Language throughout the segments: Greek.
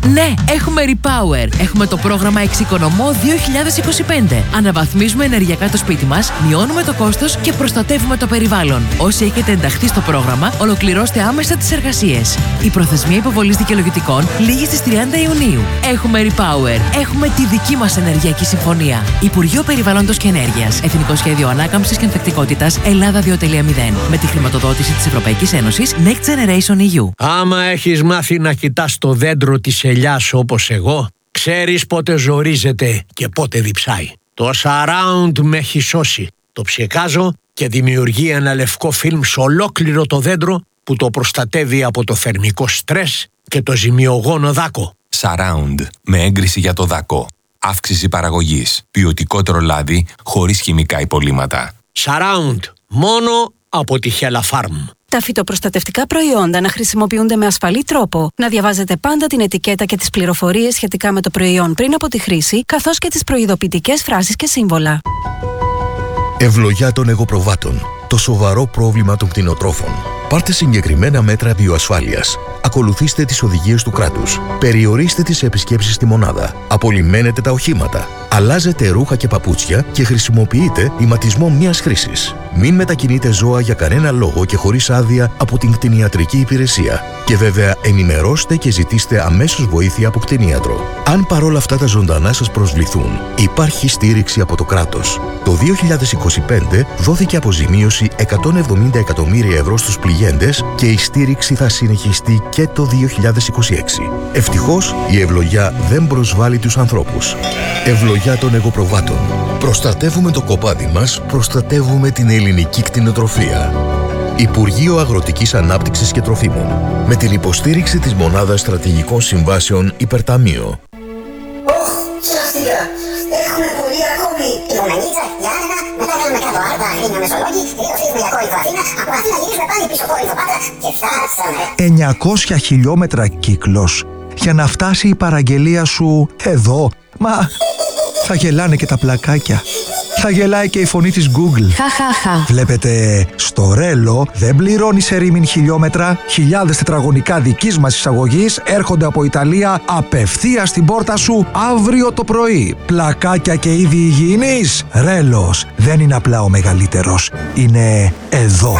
Ναι, έχουμε Repower. Έχουμε το πρόγραμμα Εξοικονομώ 2025. Αναβαθμίζουμε ενεργειακά το σπίτι μας, μειώνουμε το κόστος και προστατεύουμε το περιβάλλον. Όσοι έχετε ενταχθεί στο πρόγραμμα, ολοκληρώστε άμεσα τις εργασίες. Η προθεσμία υποβολής δικαιολογητικών λήγει στις 30 Ιουνίου. Έχουμε Repower. Έχουμε τη δική μας ενεργειακή συμφωνία. Υπουργείο Περιβάλλοντος και Ενέργειας. Εθνικό Σχέδιο Ανάκαμψης και Ανθεκτικότητας Ελλάδα 2.0. Με τη χρηματοδότηση της Ευρωπαϊκής Ένωσης Next Generation EU. Άμα έχεις μάθει να κοιτάς το δέντρο της ελιάς όπως εγώ, ξέρεις πότε ζορίζεται και πότε διψάει. Το Surround με έχει σώσει. Το ψεκάζω και δημιουργεί ένα λευκό φιλμ σε ολόκληρο το δέντρο που το προστατεύει από το θερμικό στρες και το ζημιογόνο δάκο. Surround με έγκριση για το δάκο. Αύξηση παραγωγής. Ποιοτικότερο λάδι χωρίς χημικά υπολείμματα. Surround. Μόνο από τη Hella Farm. Τα φυτοπροστατευτικά προϊόντα να χρησιμοποιούνται με ασφαλή τρόπο. Να διαβάζετε πάντα την ετικέτα και τις πληροφορίες σχετικά με το προϊόν πριν από τη χρήση, καθώς και τις προειδοποιητικές φράσεις και σύμβολα. Ευλογιά των εγωπροβάτων. Το σοβαρό πρόβλημα των κτηνοτρόφων. Πάρτε συγκεκριμένα μέτρα βιοασφάλειας. Ακολουθήστε τις οδηγίες του κράτους. Περιορίστε τις επισκέψεις στη μονάδα. Απολυμμένετε τα οχήματα. Αλλάζετε ρούχα και παπούτσια και χρησιμοποιείτε ηματισμό μιας χρήσης. Μην μετακινείτε ζώα για κανένα λόγο και χωρίς άδεια από την κτηνιατρική υπηρεσία. Και βέβαια ενημερώστε και ζητήστε αμέσως βοήθεια από κτηνίατρο. Αν παρόλα αυτά τα ζωντανά σας προσβληθούν, υπάρχει στήριξη από το κράτος. Το 2025 δόθηκε αποζημίωση 170 εκατομμύρια ευρώ στους πληγέντες και η στήριξη θα συνεχιστεί και το 2026. Ευτυχώς, η ευλογιά δεν προσβάλλει τους ανθρώπους. Ευλογιά των εγωπροβάτων. Προστατεύουμε το κοπάδι μας, προστατεύουμε την ελληνική κτηνοτροφία. Υπουργείο Αγροτικής Ανάπτυξης και Τροφίμων. Με την υποστήριξη της Μονάδας Στρατηγικών Συμβάσεων Υπερταμείο. Σωστικά. Έχουμε πολύ ακόμη. Λιμονανίτσα, Γιάννενα, μετά κάνουμε κάτω Άρτα, Αγρίνιο Μεσολόγγι, φύγουμε για Κόρινθο Αθήνα, από Αθήνα γυρίσουμε πάλι πίσω Κόρινθο Πάτρα και φτάσαμε. 900 χιλιόμετρα κύκλος για να φτάσει η παραγγελία σου εδώ. Μα θα γελάνε και τα πλακάκια. Θα γελάει και η φωνή της Google. Χαχαχα. Βλέπετε, στο Ρέλο δεν πληρώνει σε ρήμην χιλιόμετρα. Χιλιάδες τετραγωνικά δικής μας εισαγωγής έρχονται από Ιταλία απευθείας στην πόρτα σου αύριο το πρωί. Πλακάκια και είδη υγιεινής. Ρέλος δεν είναι απλά ο μεγαλύτερος. Είναι εδώ.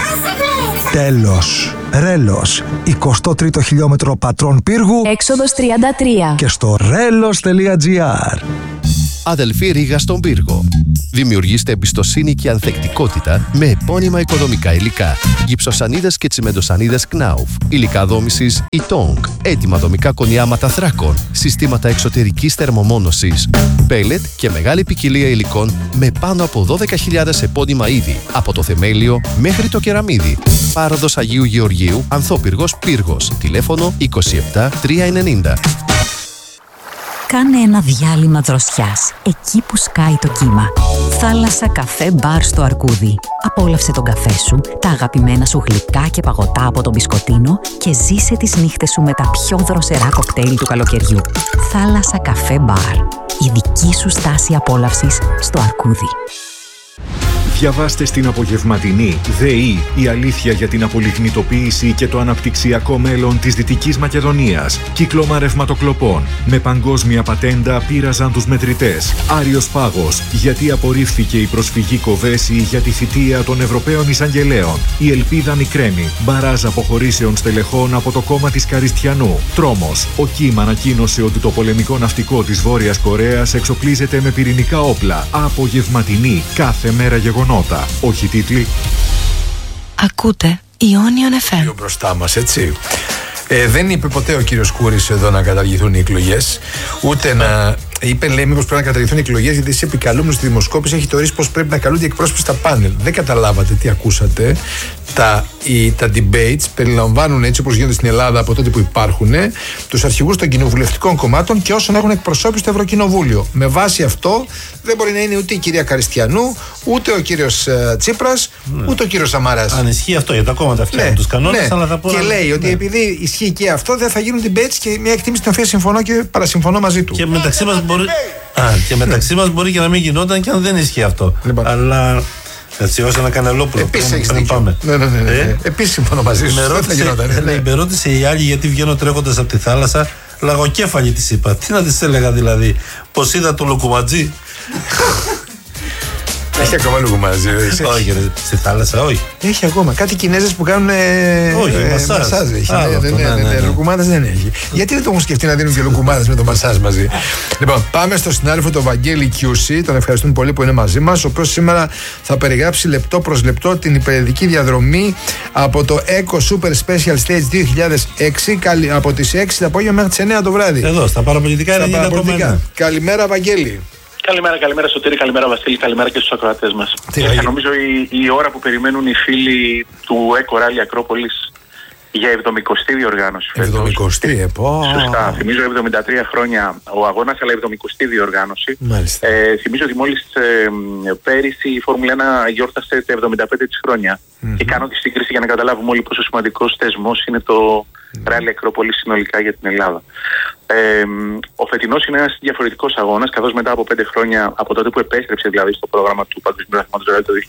Τέλος. Ρέλος. 23ο χιλιόμετρο Πατρών Πύργου. Έξοδος 33. Και στο relos.gr. Αδελφή Ρήγα στον Πύργο. Δημιουργήστε εμπιστοσύνη και ανθεκτικότητα με επώνυμα οικοδομικά υλικά. Γυψοσανίδες και τσιμεντοσανίδες Knauf. Υλικά δόμησης Itong. Έτοιμα δομικά κονιάματα θράκων. Συστήματα εξωτερικής θερμομόνωσης. Πέλετ και μεγάλη ποικιλία υλικών με πάνω από 12.000 επώνυμα είδη. Από το θεμέλιο μέχρι το κεραμίδι. Πάροδος Αγίου Γεωργίου, Ανθόπυργος Πύργος. Τηλέφωνο 27 390. Κάνε ένα διάλειμμα δροσιάς, εκεί που σκάει το κύμα. Θάλασσα καφέ μπαρ στο Αρκούδι. Απόλαυσε τον καφέ σου, τα αγαπημένα σου γλυκά και παγωτά από τον μπισκοτίνο και ζήσε τις νύχτες σου με τα πιο δροσερά κοκτέιλ του καλοκαιριού. Θάλασσα καφέ μπαρ. Η δική σου στάση απόλαυσης στο Αρκούδι. Διαβάστε στην απογευματινή ΔΕΗ η αλήθεια για την απολιγνητοποίηση και το αναπτυξιακό μέλλον της Δυτικής Μακεδονίας. Κύκλωμα ρευματοκλοπών. Με παγκόσμια πατέντα πείραζαν τους μετρητές. Άριος Πάγος. Γιατί απορρίφθηκε η προσφυγή Κοβέση για τη θητεία των Ευρωπαίων Εισαγγελέων. Η ελπίδα μικραίνει. Μπαράζ αποχωρήσεων στελεχών από το κόμμα της Καριστιανού. Τρόμος. Ο Κιμ ανακοίνωσε ότι το πολεμικό ναυτικό της Βόρειας Κορέας εξοπλίζεται με πυρηνικά όπλα. Απογευματινή. Κάθε μέρα γεγονότα. Όχι τίτλοι. Ακούτε Ionion FM. Πιο μπροστά μας, έτσι. Δεν είπε ποτέ ο κύριος Κούρης εδώ να καταργηθούν οι εκλογές, ούτε να. Είπε, λέει, μήπως πρέπει να καταργηθούν οι εκλογές, γιατί εσύ επικαλούμενος στη δημοσκόπηση έχει τορίσει πως πρέπει να καλούνται οι εκπρόσωποι στα πάνελ. Δεν καταλάβατε τι ακούσατε. Τα debates περιλαμβάνουν, έτσι όπως γίνονται στην Ελλάδα από τότε που υπάρχουν, τους αρχηγούς των κοινοβουλευτικών κομμάτων και όσων έχουν εκπροσώπηση στο Ευρωκοινοβούλιο. Με βάση αυτό δεν μπορεί να είναι ούτε η κυρία Καριστιανού, ούτε ο κύριος Τσίπρας, ούτε ο κύριος Σαμαράς. Αν ισχύει αυτό για τα κόμματα φτιάχνουν τους κανόνες, αλλά θα πω. Και λέει ότι επειδή ισχύει και αυτό, δεν θα γίνουν debates και μια εκτίμηση την οποία συμφωνώ και παρασυμφωνώ μαζί του. Και μεταξύ μας μπορεί. Και μεταξύ μας μπορεί και να μην γινόταν και αν δεν ισχύει αυτό. Αλλά. Έτσι, ώστε να Κανελόπουλο. Επίσης έχεις δίκιο. Ναι. Επίσης συμφωνώ μαζί σου. Με ρώτησε η άλλη γιατί βγαίνω τρέχοντας από τη θάλασσα. Λαγοκέφαλη της είπα. Τι να της έλεγα δηλαδή? Πως είδα το λουκουματζή? Έχει ακόμα λουκουμάζι? Όχι, στη θάλασσα, όχι. Έχει ακόμα. Κάτι Κινέζες που κάνουν. Όχι, μασάζ. Λουκουμάδες δεν έχει. Γιατί δεν το έχουν σκεφτεί να δίνουν και λουκουμάδες με το μασάζ μαζί? Λοιπόν, πάμε στο συνάδελφο τον Βαγγέλη QC. Τον ευχαριστούμε πολύ που είναι μαζί μας. Ο οποίος σήμερα θα περιγράψει λεπτό προς λεπτό την υπερηδική διαδρομή από το Eco Super Special Stage 2006 από τις 6 το απόγευμα μέχρι τις 9 το βράδυ. Εδώ, στα παραπολιτικά. Καλημέρα, Βαγγέλη. Καλημέρα Σωτήρη, καλημέρα Βασίλη, καλημέρα και στους ακροατές μας. Νομίζω η ώρα που περιμένουν οι φίλοι του Eco Rally Ακρόπολης για 70η διοργάνωση. 70η, Σωστά, θυμίζω 73 χρόνια ο αγώνας, αλλά 70η διοργάνωση. Θυμίζω ότι μόλις πέρυσι η Φόρμουλα 1 γιόρτασε τα 75 της χρόνια. Και κάνω τη σύγκριση για να καταλάβουμε όλοι πόσο σημαντικός θεσμός είναι το Rally Ακρόπολης συνολικά για την Ελλάδα. Ο φετινός είναι ένας διαφορετικός αγώνας, καθώς μετά από 5 χρόνια, από τότε που επέστρεψε δηλαδή στο πρόγραμμα του Παγκοσμίου Αθλήματος Rally το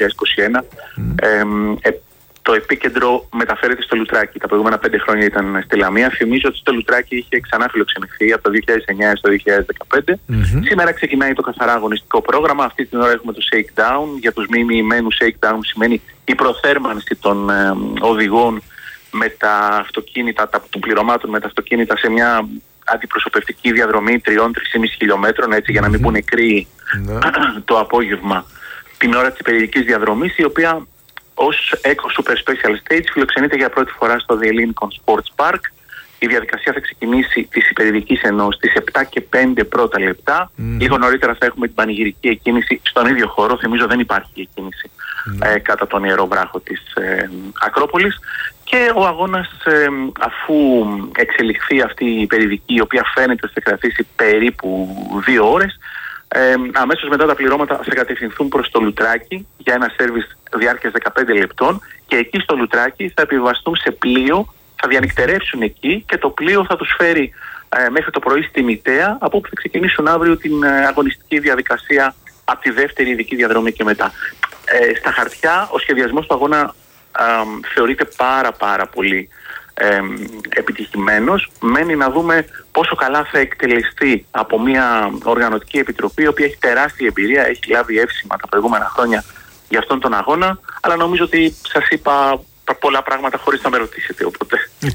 2021, το επίκεντρο μεταφέρεται στο Λουτράκι. Τα προηγούμενα 5 χρόνια ήταν στη Λαμία. Θυμίζω ότι στο Λουτράκι είχε ξανά φιλοξενηθεί από το 2009 στο 2015. Σήμερα ξεκινάει το καθαρά αγωνιστικό πρόγραμμα. Αυτή την ώρα έχουμε το shakedown. Για τους μη μοιημένους, shakedown σημαίνει η προθέρμανση των οδηγών με τα αυτοκίνητα, των πληρωμάτων με τα αυτοκίνητα σε μια αντιπροσωπευτική διαδρομή 3-3,5 χιλιόμετρων, έτσι, για να μην πούνε κρύοι το απόγευμα την ώρα της υπερηδικής διαδρομής, η οποία ως Eco Super Special Stage φιλοξενείται για πρώτη φορά στο The Lincoln Sports Park. Η διαδικασία θα ξεκινήσει της υπερηδικής ενός στις 7 και 5 πρώτα λεπτά. Λίγο νωρίτερα θα έχουμε την πανηγυρική εκκίνηση στον ίδιο χώρο. Θυμίζω δεν υπάρχει εκκίνηση κατά τον Ιερό Βράχο της Ακρόπολης. Και ο αγώνας, αφού εξελιχθεί αυτή η υπερηδική, η οποία φαίνεται ότι θα κρατήσει περίπου 2 ώρες, αμέσως μετά τα πληρώματα θα κατευθυνθούν προς το Λουτράκι για ένα σέρβις διάρκειας 15 λεπτών και εκεί στο Λουτράκι θα επιβαστούν σε πλοίο, θα διανυκτερεύσουν εκεί και το πλοίο θα τους φέρει μέχρι το πρωί στη Μητέα, από όπου θα ξεκινήσουν αύριο την αγωνιστική διαδικασία από τη δεύτερη ειδική διαδρομή και μετά. Στα χαρτιά ο σχεδιασμός του αγώνα θεωρείται πάρα πολύ επιτυχημένος. Μένει να δούμε πόσο καλά θα εκτελεστεί από μια οργανωτική επιτροπή η οποία έχει τεράστια εμπειρία, έχει λάβει εύσημα τα προηγούμενα χρόνια για αυτόν τον αγώνα, αλλά νομίζω ότι σας είπα πολλά πράγματα χωρίς να με ρωτήσετε, οπότε.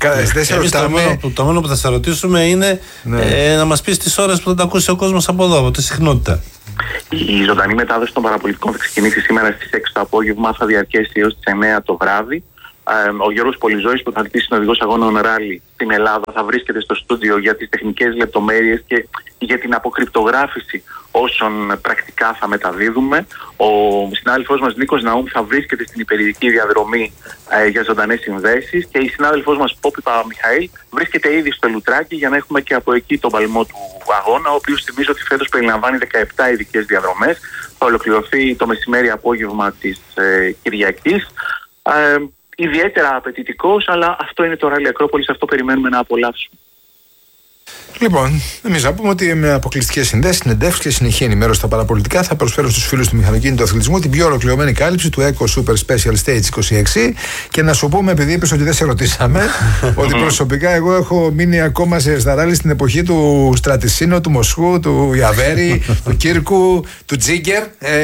Το μόνο που θα σε ρωτήσουμε είναι να μας πεις τις ώρες που θα τα ακούσει ο κόσμος από εδώ, από τη συχνότητα. Η ζωντανή μετάδοση των παραπολιτικών θα ξεκινήσει σήμερα στις 6 το απόγευμα, θα διαρκέσει έως τις 9 το βράδυ. Ο Γιώργος Πολυζώης, που θα χτίσει οδηγός αγώνων ράλι στην Ελλάδα, θα βρίσκεται στο στούντιο για τις τεχνικές λεπτομέρειες και για την αποκρυπτογράφηση όσων πρακτικά θα μεταδίδουμε. Ο συνάδελφός μας Νίκος Ναούμ θα βρίσκεται στην υπερηδική διαδρομή για ζωντανές συνδέσεις και η συνάδελφός μας Πόπη Παπαμιχαήλ βρίσκεται ήδη στο Λουτράκι για να έχουμε και από εκεί τον παλμό του αγώνα, ο οποίος θυμίζω ότι φέτος περιλαμβάνει 17 ειδικές διαδρομές. Θα ολοκληρωθεί το μεσημέρι απόγευμα της Κυριακής. Ιδιαίτερα απαιτητικός, αλλά αυτό είναι το Rally Ακρόπολης, αυτό περιμένουμε να απολαύσουμε. Λοιπόν, εμείς να πούμε ότι με αποκλειστικές συνδέσεις, συνεντεύξεις και συνεχή ενημέρωση στα παραπολιτικά θα προσφέρω στους φίλους του μηχανοκίνητου αθλητισμού την πιο ολοκληρωμένη κάλυψη του Eco Super Special Stage 26. Και να σου πούμε, επειδή είπες ότι δεν σε ρωτήσαμε, ότι προσωπικά εγώ έχω μείνει ακόμα στα ράλι στην εποχή του Στρατισίνο, του Μοσχού, του Ιαβέρη, του Κύρκου, του Τζίγκερ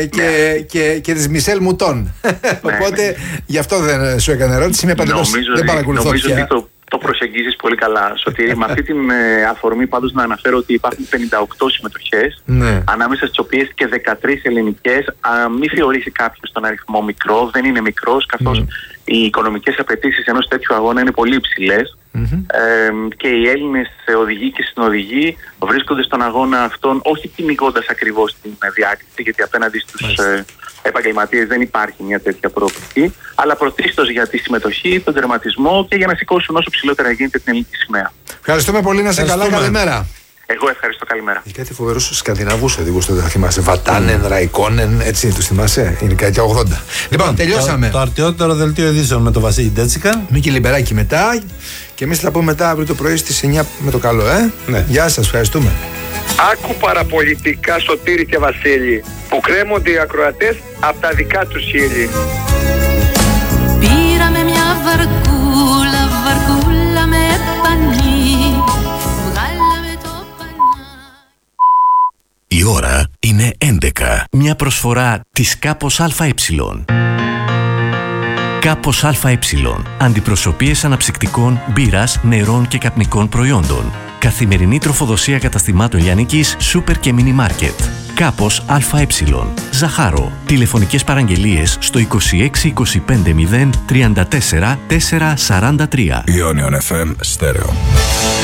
και της Μισελ Μουτών. Οπότε γι' αυτό δεν σου έκανα ερώτηση. Είμαι παντελώς, δεν παρακολουθώ πια. Το προσεγγίζεις πολύ καλά, Σωτήρη. Με αυτή την αφορμή πάντως να αναφέρω ότι υπάρχουν 58 συμμετοχές, ανάμεσα στις οποίες και 13 ελληνικές. Μην θεωρήσει κάποιος τον αριθμό μικρό, δεν είναι μικρός, καθώς οι οικονομικές απαιτήσεις ενός τέτοιου αγώνα είναι πολύ υψηλές. Και οι Έλληνες οδηγοί και συνοδηγοί βρίσκονται στον αγώνα αυτόν όχι κυνηγώντας ακριβώς την διάκριση, γιατί απέναντι στους επαγγελματίες δεν υπάρχει μια τέτοια προοπτική, αλλά πρωτίστως για τη συμμετοχή, τον τερματισμό και για να σηκώσουν όσο ψηλότερα γίνεται την ελληνική σημαία. Ευχαριστούμε πολύ, να είσαι καλά, καλημέρα. Εγώ ευχαριστώ, καλημέρα. Έχει κάτι φοβερούς Σκανδιναβούς οδηγούς τότε, θα θυμάσαι. Βατάνεν, Ραϊκόνεν, έτσι τους θυμάσαι. Είναι κάτι 80. Λοιπόν, τελειώσαμε. Το αρτιότερο δελτίο ειδήσεων με τον Βασίλη Ντέτσικα. Μίκη Λιμπεράκη μετά. Και εμείς θα τα πούμε μετά αύριο το πρωί στις 9 με το καλό, Ναι. Γεια σας, ευχαριστούμε. Άκου παραπολιτικά, Σωτήρη και Βασίλη, που κρέμονται οι ακροατές από τα δικά τους χείλη. Πήραμε μια βαρκούλα με πανί, βγάλαμε μια προσφορά της Κάπος ΑΕ. Κάπος ΑΕ. Αντιπροσωπείες αναψυκτικών, μπύρας, νερών και καπνικών προϊόντων. Καθημερινή τροφοδοσία καταστημάτων λιανικής, σούπερ και μίνι μάρκετ. Κάπος ΑΕ. Ζαχάρο. Τηλεφωνικές παραγγελίες στο 26 25 0 34 443. Ionion FM Stereo.